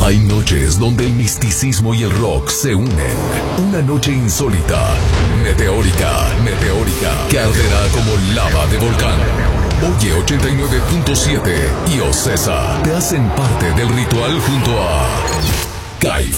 Hay noches donde el misticismo y el rock se unen. Una noche insólita, meteórica, que arderá como lava de volcán. Oye 89.7 y Ocesa te hacen parte del ritual junto a Kaif.